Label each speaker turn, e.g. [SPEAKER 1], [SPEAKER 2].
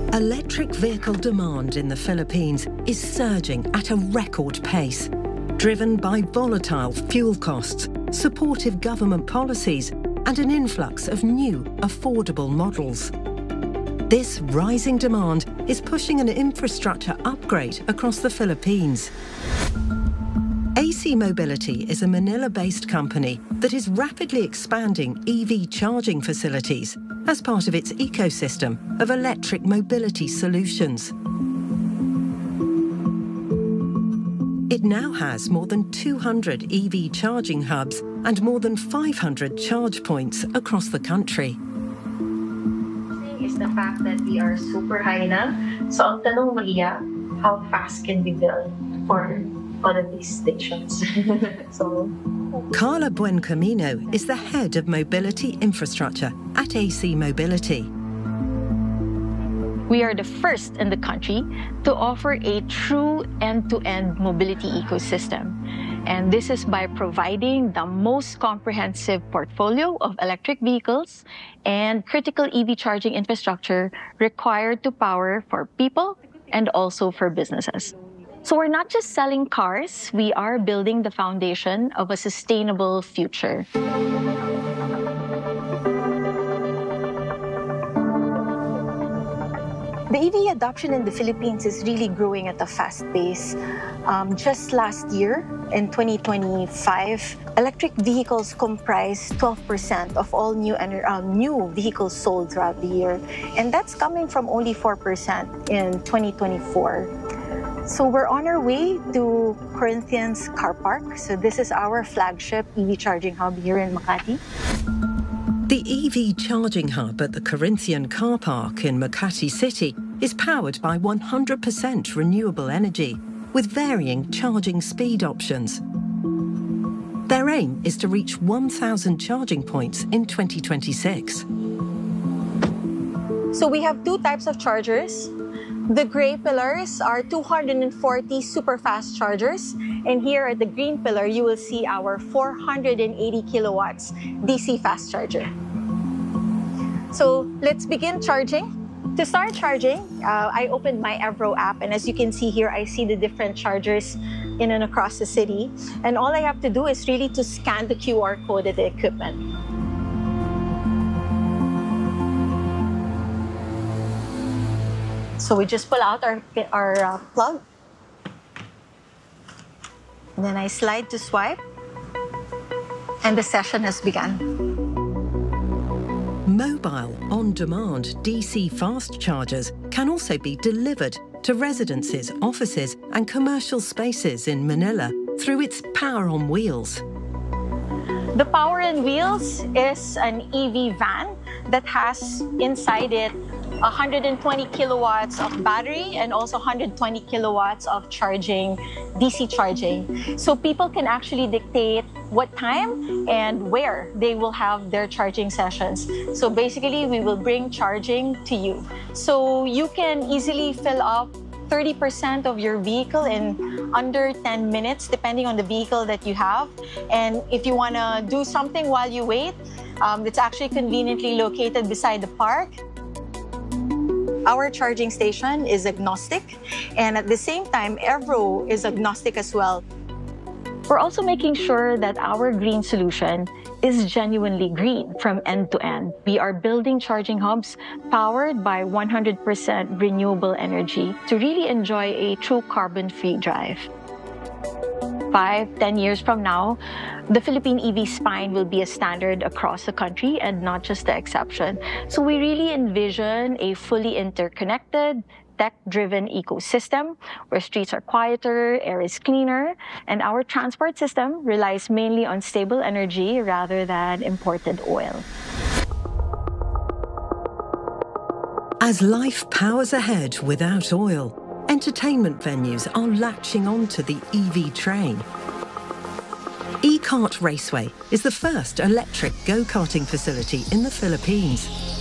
[SPEAKER 1] Electric vehicle demand in the Philippines is surging at a record pace, driven by volatile fuel costs, supportive government policies, and an influx of new, affordable models. This rising demand is pushing an infrastructure upgrade across the Philippines. AC Mobility is a Manila-based company that is rapidly expanding EV charging facilities as part of its ecosystem of electric mobility solutions. It now has more than 200 EV charging hubs and more than 500 charge points across the country.
[SPEAKER 2] Is the fact that we are super high na. So ang tanong Maria, how fast can we build for all of these stations?
[SPEAKER 1] Carla Buencamino is the head of mobility infrastructure at AC Mobility.
[SPEAKER 3] We are the first in the country to offer a true end-to-end mobility ecosystem. And this is by providing the most comprehensive portfolio of electric vehicles and critical EV charging infrastructure required to power for people and also for businesses. So we're not just selling cars, we are building the foundation of a sustainable future.
[SPEAKER 4] The EV adoption in the Philippines is really growing at a fast pace. Just last year, in 2025, electric vehicles comprised 12% of all new vehicles sold throughout the year. And that's coming from only 4% in 2024. So we're on our way to Corinthians Car Park. So this is our flagship EV charging hub here in Makati.
[SPEAKER 1] The EV charging hub at the Corinthian Car Park in Makati City is powered by 100% renewable energy with varying charging speed options. Their aim is to reach 1,000 charging points in 2026.
[SPEAKER 4] So we have two types of chargers. The gray pillars are 240 super fast chargers. And here at the green pillar, you will see our 480 kilowatts DC fast charger. So let's begin charging. To start charging, I opened my Evro app. And as you can see here, I see the different chargers in and across the city. And all I have to do is really to scan the QR code at the equipment. So we just pull out our plug. And then I slide to swipe. And the session has begun.
[SPEAKER 1] Mobile, on-demand DC fast chargers can also be delivered to residences, offices and commercial spaces in Manila through its Power on Wheels.
[SPEAKER 4] The Power on Wheels is an EV van that has inside it 120 kilowatts of battery and also 120 kilowatts of charging, DC charging. So people can actually dictate what time and where they will have their charging sessions. So basically, we will bring charging to you. So you can easily fill up 30% of your vehicle in under 10 minutes, depending on the vehicle that you have. And if you want to do something while you wait, it's actually conveniently located beside the park. Our charging station is agnostic, and at the same time, Evro is agnostic as well.
[SPEAKER 3] We're also making sure that our green solution is genuinely green from end to end. We are building charging hubs powered by 100% renewable energy to really enjoy a true carbon-free drive. 5-10 years from now, the Philippine EV spine will be a standard across the country and not just the exception. So we really envision a fully interconnected, tech-driven ecosystem where streets are quieter, air is cleaner, and our transport system relies mainly on stable energy rather than imported oil.
[SPEAKER 1] As life powers ahead without oil, entertainment venues are latching onto the EV train. E-Kart Raceway is the first electric go-karting facility in the Philippines.